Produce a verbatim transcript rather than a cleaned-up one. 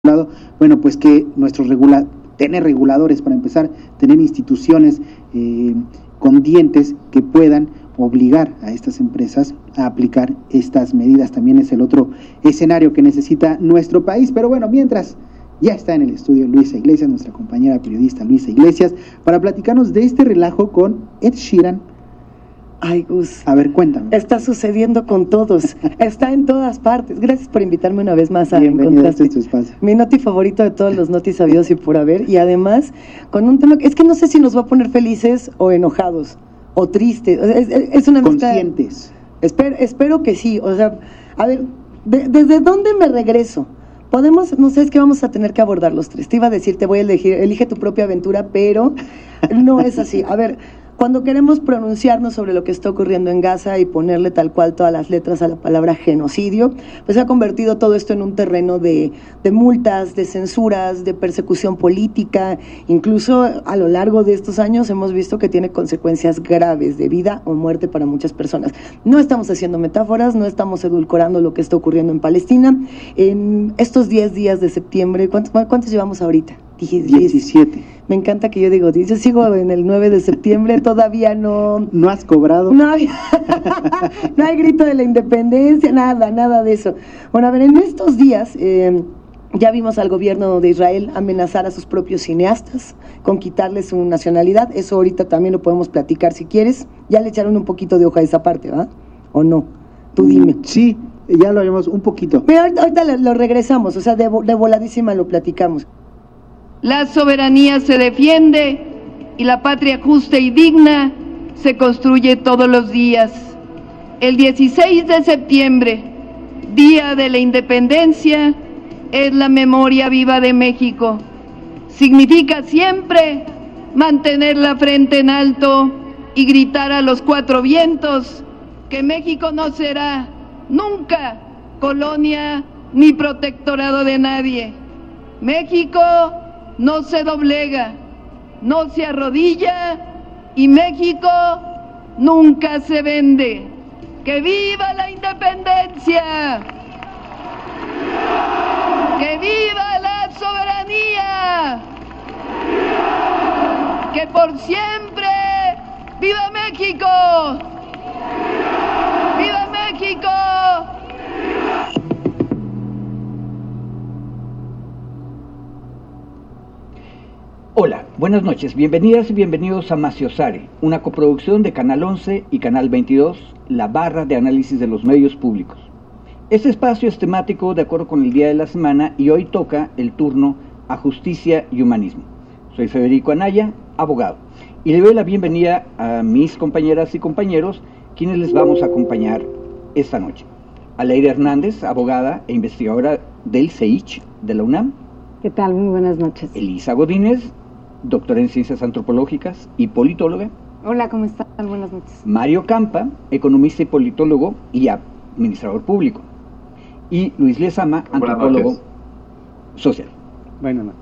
lado, bueno, pues que nuestros regula tener reguladores para empezar, tener instituciones eh, con dientes que puedan obligar a estas empresas a aplicar estas medidas. También es el otro escenario que necesita nuestro país. Pero bueno, mientras ya está en el estudio Luisa Iglesias, nuestra compañera periodista Luisa Iglesias, para platicarnos de este relajo con Ed Sheeran. Ay, Gus. A ver, cuéntame. Está sucediendo con todos. Está en todas partes. Gracias por invitarme una vez más a Bienvenido, este es tu espacio. Mi noti favorito de todos los notis sabidos y por haber. Y además, con un tema que es que no sé si nos va a poner felices o enojados o tristes. Es, es, es una conscientes. Espero, espero que sí. O sea, a ver, de, ¿desde dónde me regreso? Podemos, no sé, es que vamos a tener que abordar los tres. Te iba a decir, te voy a elegir, elige tu propia aventura, pero no es así. A ver, cuando queremos pronunciarnos sobre lo que está ocurriendo en Gaza y ponerle tal cual todas las letras a la palabra genocidio, pues se ha convertido todo esto en un terreno de, de multas, de censuras, de persecución política. Incluso a lo largo de estos años hemos visto que tiene consecuencias graves de vida o muerte para muchas personas. No estamos haciendo metáforas, no estamos edulcorando lo que está ocurriendo en Palestina. En estos diez días de septiembre, ¿cuántos, cuántos llevamos ahorita? Dije diecisiete. Me encanta que yo digo, yo sigo en el nueve de septiembre, todavía no... ¿No has cobrado? No hay, no hay grito de la independencia, nada, nada de eso. Bueno, a ver, en estos días eh, ya vimos al gobierno de Israel amenazar a sus propios cineastas con quitarles su nacionalidad. Eso ahorita también lo podemos platicar si quieres. Ya le echaron un poquito de hoja a esa parte, ¿verdad? ¿O no? Tú dime. Sí, ya lo habíamos un poquito. Pero ahorita, ahorita lo, lo regresamos, o sea, de, de voladísima lo platicamos. La soberanía se defiende y la patria justa y digna se construye todos los días. El dieciséis de septiembre, Día de la Independencia, es la memoria viva de México. Significa siempre mantener la frente en alto y gritar a los cuatro vientos que México no será nunca colonia ni protectorado de nadie. México no se doblega, no se arrodilla y México nunca se vende. ¡Que viva la independencia! ¡Que viva la soberanía! ¡Que por siempre viva México! ¡Viva México! Hola, buenas noches, bienvenidas y bienvenidos a Maciosare, una coproducción de Canal once y Canal veintidós, la barra de análisis de los medios públicos. Este espacio es temático de acuerdo con el día de la semana y hoy toca el turno a justicia y humanismo. Soy Federico Anaya, abogado, y le doy la bienvenida a mis compañeras y compañeros, quienes les vamos a acompañar esta noche. Aleida Hernández, abogada e investigadora del C E I C H de la UNAM. ¿Qué tal? Muy buenas noches. Elisa Godínez, doctora en Ciencias Antropológicas y politóloga. Hola, ¿cómo están? Buenas noches. Mario Campa, economista y politólogo y administrador público. Y Luis Lezama, antropólogo social. Buenas noches.